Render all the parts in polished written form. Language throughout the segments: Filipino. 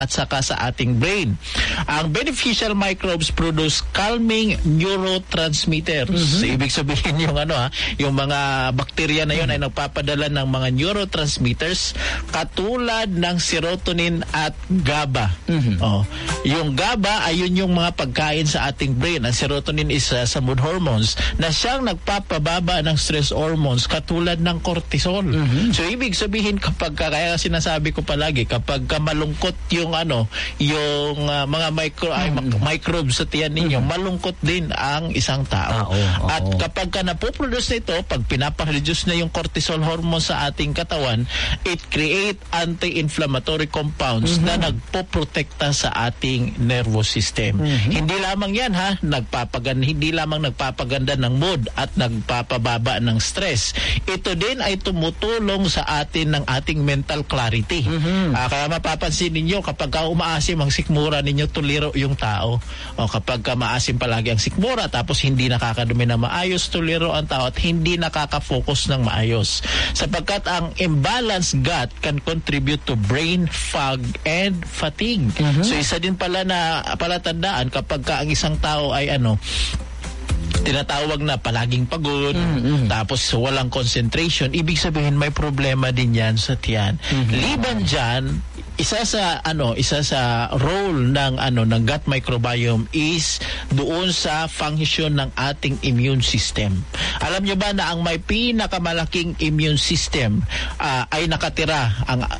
at saka sa ating brain. Ang beneficial microbes produce calming neurotransmitters. Ibig sabihin yung yung mga bakterya na yun ay nagpapadala ng mga neurotransmitters katulad ng serotonin at GABA. Yung GABA ay yun yung mga pagkain sa ating brain. Ang serotonin is sa mood hormones na siyang nagpapababa ng stress hormones katulad ng cortisol. So ibig sabihin kapag kaya sinasabi ko palagi kapag malungkot yung mga microbes sa tiyan ninyo, malungkot din ang isang tao. At kapag napoproduce nito, pag pinapareduce na yung cortisol hormone sa ating katawan, it create anti-inflammatory compounds na nagpoprotekta sa ating nervous system. Hindi lamang yan hindi lamang nagpapaganda ng mood at nagpapababa ng stress. Ito din ay tumutulong sa atin ng ating mental clarity. Kaya mapapansin ninyo kapag umaasim ang sikmura ninyo, tuliro yung tao. Kapag maasim palagi ang sikmura tapos hindi nakakadumi na maayos, tuliro ang tao at hindi nakaka-focus ng maayos. Sapagkat ang imbalanced gut can contribute to brain fog and fatigue. So isa din pala na palatandaan kapag ang isang tao ay tinatawag na palaging pagod, tapos walang concentration, ibig sabihin may problema din yan sa tiyan. Liban dyan, isa sa role ng gut microbiome is doon sa function ng ating immune system. Alam nyo ba na ang may pinakamalaking immune system ay nakatira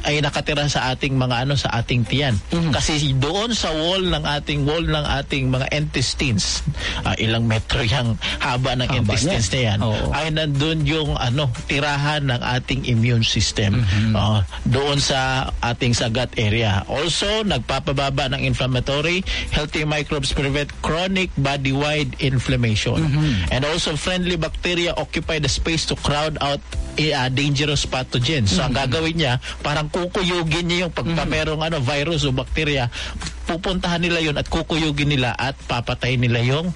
sa ating sa ating tiyan. Kasi doon sa wall ng ating mga intestines, ilang metro yung haba ng intestines na yan, ay nandun yung tirahan ng ating immune system. Doon sa ating gut area. Also, nagpapababa ng inflammatory. Healthy microbes prevent chronic body-wide inflammation. And also, friendly bacteria occupy the space to crowd out dangerous pathogens. So, ang gagawin niya, parang kukuyugin niya yung pagpamerong virus o bacteria, pupuntahan nila yun at kukuyugin nila at papatayin nila yung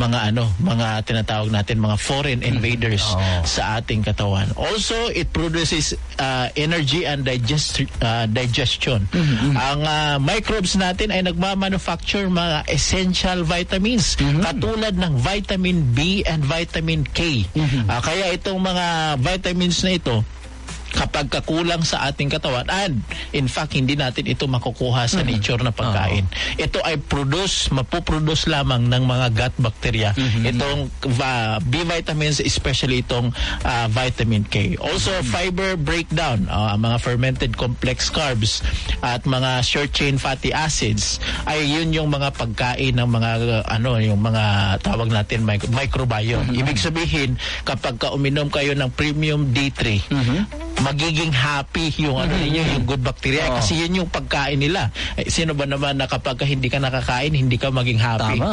mga tinatawag natin mga foreign invaders sa ating katawan. Also, it produces energy and digestion. Ang microbes natin ay nagmamanufacture mga essential vitamins katulad ng vitamin B and vitamin K. Kaya itong mga vitamins na ito, kapag kakulang sa ating katawan, and in fact hindi natin ito makukuha sa nature na pagkain. Ito ay mapuproduce lamang ng mga gut bacteria. Itong B vitamins, especially itong vitamin K. Also, fiber breakdown, mga fermented complex carbs at mga short chain fatty acids ay yun yung mga pagkain ng mga yung mga tawag natin microbiome. Ibig sabihin, kapag uminom kayo ng premium D3, magiging happy yung yung good bacteria kasi yun yung pagkain nila. Sino ba naman na kapag hindi ka nakakain, hindi ka maging happy?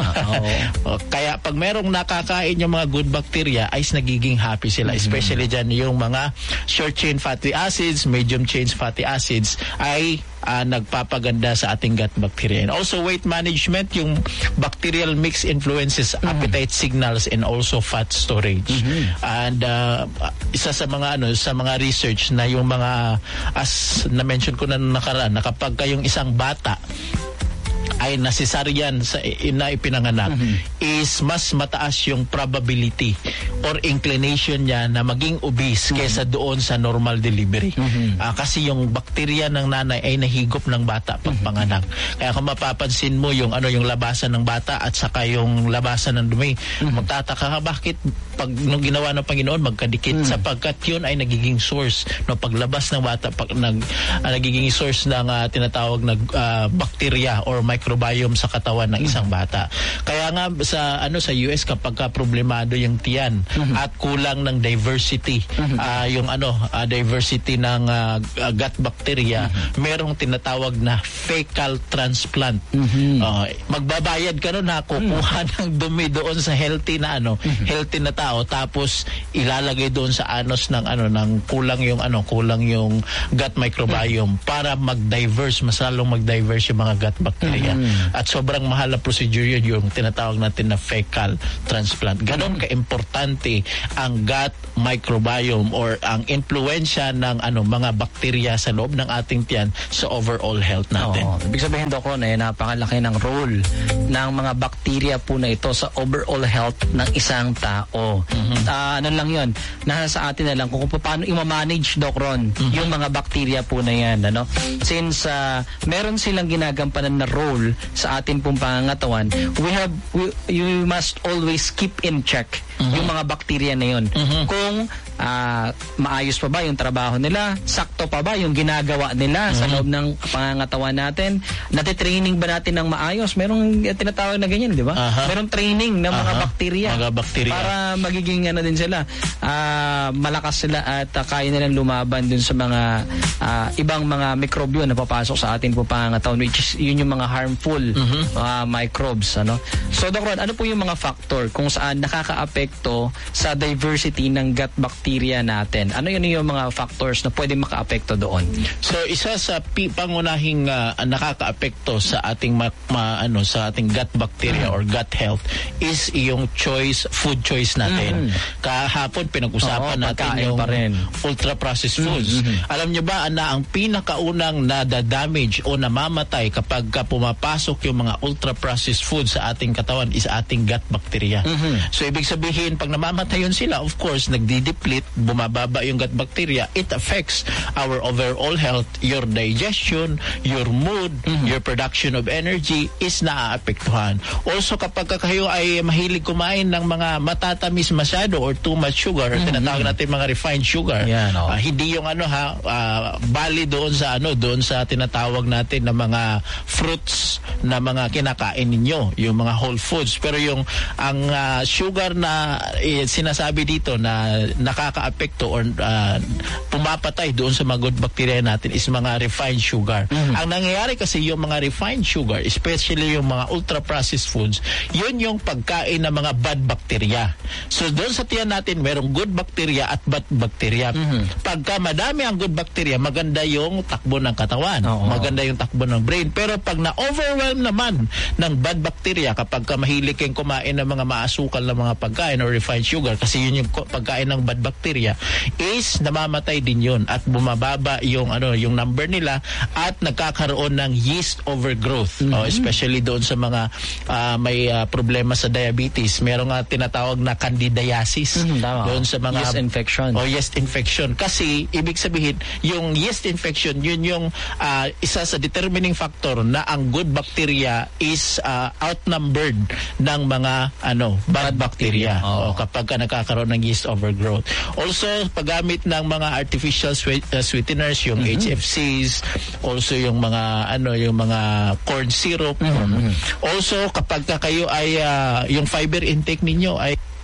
Kaya pag merong nakakain yung mga good bacteria, ay nagiging happy sila. Especially dyan yung mga short chain fatty acids, medium chain fatty acids ay nagpapaganda sa ating gut bacteria. And also weight management, yung bacterial mix influences appetite signals and also fat storage. And isa sa mga research na yung mga as na-mention ko na nakaraan, na kapag kayong isang bata ay nasisaryan sa ipinanganak, is mas mataas yung probability or inclination niya na maging obese kaysa doon sa normal delivery. Kasi yung bakterya ng nanay ay nahigop ng bata pagpanganak. Kaya kung mapapansin mo yung yung labasan ng bata at saka yung labasan ng dumi, magtataka ka bakit pag nung ginawa ng Panginoon magkadikit, sapagkat yun ay nagiging source no paglabas ng bata, nagiging source ng tinatawag na bacteria or microbiome sa katawan ng isang bata. Kaya nga sa US kapag problemado yung tiyan at kulang ng diversity, diversity ng gut bacteria, merong tinatawag na fecal transplant. Magbabayad ka na kukuha ng dumi doon sa healthy na healthy na tao, tapos ilalagay doon sa anus ng kulang yung gut microbiome para mas lalong mag-diverse yung mga gut bacteria. At sobrang mahal na procedure yun, yung tinatawag natin natin na fecal transplant. Ganon ka-importante ang gut microbiome or ang impluensya ng mga bakterya sa loob ng ating tiyan sa overall health natin. Ibig sabihin, Doc Ron, napakalaki ng role ng mga bakterya po na ito sa overall health ng isang tao. Ano lang yun, nasa atin na lang kung paano i-manage, Doc Ron, yung mga bakterya po na yan. Since meron silang ginagampanan na role sa atin pong pangangatawan, you must always keep in check yung mga bakterya na yun. Kung maayos pa ba yung trabaho nila, sakto pa ba yung ginagawa nila sa loob ng pangangatawan natin, natitraining ba natin ng maayos? Merong tinatawag na ganyan, di ba? Merong training ng mga bakterya para magiging din sila, malakas sila at kaya nilang lumaban dun sa mga ibang mga mikrobyo na papasok sa atin po pangangatawan, which is yun yung mga harmful microbes. So, Dr. Ron, ano po yung mga factor kung saan nakaka-apekto sa diversity ng gut bacteria natin? Ano yun yung mga factors na pwede maka-apekto doon? So, isa sa pangunahing nakaka-apekto sa ating sa ating gut bacteria or gut health is yung food choice natin. Kahapon pinag-usapan natin yung ultra-processed foods. Alam nyo ba na ang pinakaunang nadadamage o namamatay kapag pumapasok yung mga ultra-processed foods sa ating katawan is ating gut bacteria. So, ibig sabihin, pag namamatay yun sila, of course, nagdi-deplete, bumababa yung gut bacteria, it affects our overall health, your digestion, your mood, your production of energy is naaapektuhan. Also, kapag kayo ay mahilig kumain ng mga matatamis masyado or too much sugar, tinatawag natin mga refined sugar, hindi yung bali doon sa tinatawag natin na mga fruits na mga kinakain ninyo, yung mga whole foods. Pero ang sugar na sinasabi dito na nakakaapekto or pumapatay doon sa mga good bacteria natin is mga refined sugar. Ang nangyayari kasi yung mga refined sugar, especially yung mga ultra-processed foods, yun yung pagkain ng mga bad bacteria. So doon sa tiyan natin, merong good bacteria at bad bacteria. Pagka madami ang good bacteria, maganda yung takbo ng katawan. Maganda yung takbo ng brain. Pero pag na-overwhelm naman ng bad bacteria, kapag mahilig kayong kumain ng mga maasukal na mga pagkain or refined sugar, kasi yun yung pagkain ng bad bacteria, is namamatay din yun at bumababa yung number nila at nagkakaroon ng yeast overgrowth. Especially doon sa mga may problema sa diabetes, merong tinatawag na candidiasis doon sa mga yeast infection. Yeast infection. Kasi ibig sabihin, yung yeast infection, yun yung isa sa determining factor na ang good bacteria is outnumbered ng mga bad bacteria kapag nagkakaroon ng yeast overgrowth. Also, paggamit ng mga artificial sweeteners, yung HFCs, also yung mga corn syrup. Also, kapag kayo ay yung fiber intake ninyo ay